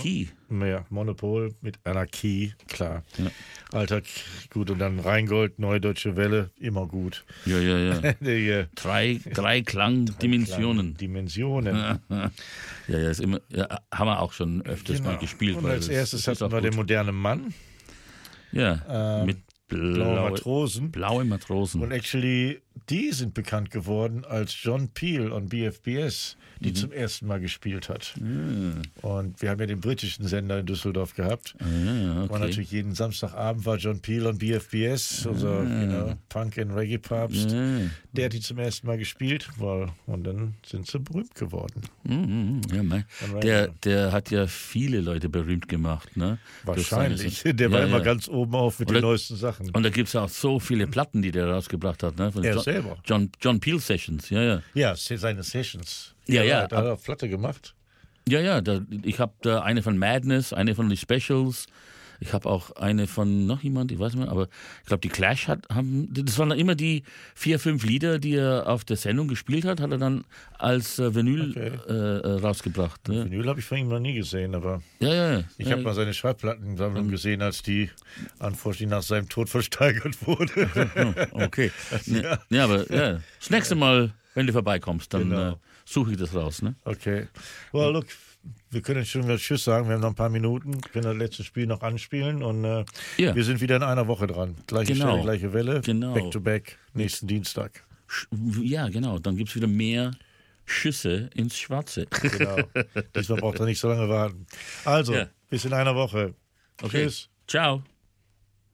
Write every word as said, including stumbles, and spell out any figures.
Key. Ja, Monopol mit einer Key, klar. Ja. Alter, gut, und dann Rheingold, Neue Deutsche Welle, immer gut. Ja, ja, ja. Die, äh, Drei, drei Klangdimensionen. Dimensionen. Ja, ja, ist immer, ja, haben wir auch schon öfters Genau. mal gespielt. Und weil als das- erstes das ist hatten auch wir den gut. modernen Mann, Ja, ähm, mit blaue blaue, Matrosen. blaue Matrosen. Und actually, die sind bekannt geworden als John Peel on B F B S, die Mhm. zum ersten Mal gespielt hat. Ah, Und wir haben ja den britischen Sender in Düsseldorf gehabt. ah, War okay. natürlich jeden Samstagabend war John Peel on B F B S, unser you know, Punk- and Reggae-Papst. Ja. Der hat die zum ersten Mal gespielt, weil, und dann sind sie berühmt geworden. Mhm, ja, mein, Dann der, war- der hat ja viele Leute berühmt gemacht. Ne? Durch seine- Wahrscheinlich. Der war Ja, immer ja. ganz oben auf mit Und den da- neuesten Sachen. Und da gibt es auch so viele Platten, die der rausgebracht hat. Ne? Von Er John, selber. John, John Peel Sessions, ja, ja. Ja, seine Sessions. Ja, ja, Da hat er Platte gemacht. Ja, ja, da, ich habe da eine von Madness, eine von den Specials. Ich habe auch eine von noch jemand, ich weiß nicht mehr, aber ich glaube, die Clash hat, haben, das waren dann immer die vier, fünf Lieder, die er auf der Sendung gespielt hat, hat er dann als äh, Vinyl Okay. äh, äh, rausgebracht. Ne? Vinyl habe ich von ihm noch nie gesehen, aber Ja, ja, ja. ich ja, habe mal seine Schallplattensammlung gesehen, als die unfortunately nach seinem Tod versteigert wurde. Okay. Ja, ja, aber ja. Das nächste Mal, wenn du vorbeikommst, dann Genau. äh, suche ich das raus. Ne? Okay. Well, look, wir können schon wieder Tschüss sagen. Wir haben noch ein paar Minuten. Wir können das letzte Spiel noch anspielen und äh, Ja. wir sind wieder in einer Woche dran. Gleiche Genau. Stelle, gleiche Welle. Genau. Back to back. Nächsten Dienstag. Sch- Ja, genau. Dann gibt es wieder mehr Schüsse ins Schwarze. Genau. Diesmal braucht er nicht so lange warten. Also, Ja. bis in einer Woche. Okay. Tschüss. Ciao.